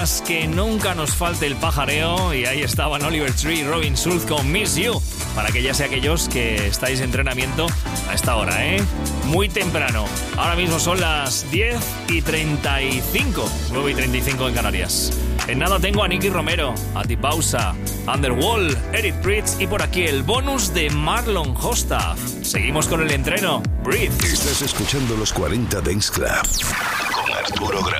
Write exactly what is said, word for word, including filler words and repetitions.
Que nunca nos falte el pajareo, y ahí estaban Oliver Tree y Robin Schulz con Miss You, para aquellas y aquellos que estáis en entrenamiento a esta hora, ¿eh? Muy temprano. Ahora mismo son las diez y treinta y cinco, nueve y treinta y cinco en Canarias. En nada tengo a Nicky Romero, a Tipausa, Underworld, Eric Pritz y por aquí el bonus de Marlon Hostaff. Seguimos con el entreno. Breathe. Estás escuchando los cuarenta Dance Club con Arturo Grau.